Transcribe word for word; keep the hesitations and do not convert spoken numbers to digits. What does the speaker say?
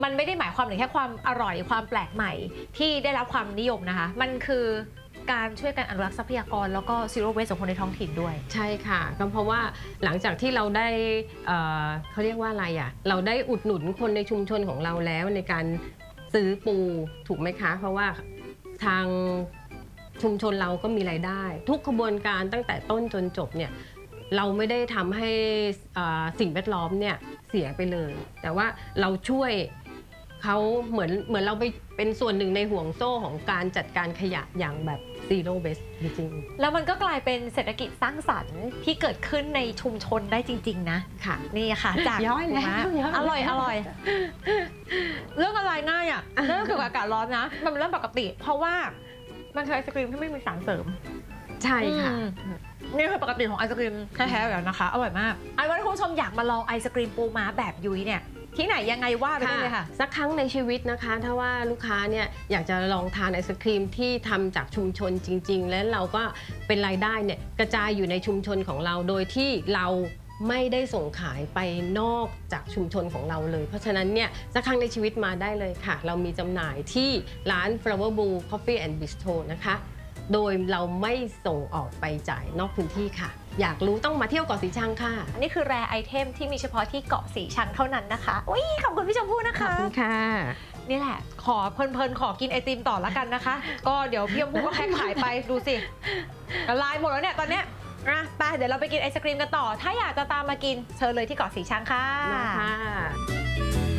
มันไม่ได้หมายความถึงแค่ความอร่อยความแปลกใหม่ที่ได้รับความนิยมนะคะมันคือการช่วยกันอนุรักษ์ทรัพยากรแล้วก็ zero waste ของคนในท้องถิ่นด้วยใช่ค่ะก็เพราะว่าหลังจากที่เราได้เอ่อเขาเรียกว่าอะไรอ่ะเราได้อุดหนุนคนในชุมชนของเราแล้วในการซื้อปูถูกไหมคะเพราะว่าทางชุมชนเราก็มีรายได้ทุกขบวนการตั้งแต่ต้นจนจบเนี่ยเราไม่ได้ทำให้สิ่งแวดล้อมเนี่ยเสียไปเลยแต่ว่าเราช่วยเขาเหมือนเหมือนเราไปเป็นส่วนหนึ่งในห่วงโซ่ของการจัดการขยะอย่างแบบ zero waste จริงๆแล้วมันก็กลายเป็นเศรษฐกิจสร้างสรรค์ที่เกิดขึ้นในชุมชนได้จริงๆนะค่ะนี่ค่ะจากย้อยแล้วอร่อยอร่อยเรื่องอะไรง่ายอ่ะเรื่องเกี่ยวกับอากาศร้อนนะมันเป็นเรื่องปกติเพราะว่ามันคือไอศกรีมที่ไม่มีสารเสริมใช่ค่ะนี่คือปกติของไอศกรีมแท้ๆแล้วนะคะอร่อยมากไอ้วันที่คุณผู้ชมอยากมาลองไอศกรีมปูม้าแบบยุ้ยเนี่ยที่ไหนยังไงว่าไปได้เลยค่ะสักครั้งในชีวิตนะคะถ้าว่าลูกค้าเนี่ยอยากจะลองทานไอศครีมที่ทำจากชุมชนจริงๆและเราก็เป็นรายได้เนี่ยกระจายอยู่ในชุมชนของเราโดยที่เราไม่ได้ส่งขายไปนอกจากชุมชนของเราเลยเพราะฉะนั้นเนี่ยสักครั้งในชีวิตมาได้เลยค่ะเรามีจำหน่ายที่ร้าน Flower Blue Coffee and Bistro นะคะโดยเราไม่ส่งออกไปจ่ายนอกพื้นที่ค่ะอยากรู้ต้องมาเที่ยวเกาะสีชังค่ะอันนี้คือแรร์ไอเทมที่มีเฉพาะที่เกาะสีชังเท่านั้นนะคะอุ้ยขอบคุณพี่ชมพู่นะคะขอบคุณค่ะนี่แหละขอเพลินๆขอกินไอติมต่อแล้วกันนะคะก็เดี๋ยวพี่ชมพู่ก็แค่ขายไปดูสิละลายหมดแล้วเนี่ยตอนเนี้ยอ่ะไปเดี๋ยวเราไปกินไอศกรีมกันต่อถ้าอยากจะตามมากินเชิญเลยที่เกาะสีชังค่ะมาค่ะ